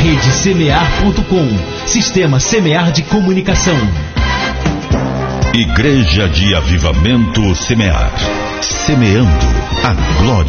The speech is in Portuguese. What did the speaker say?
Rede Semear.com. Sistema Semear de Comunicação. Igreja de Avivamento Semear. Semeando a glória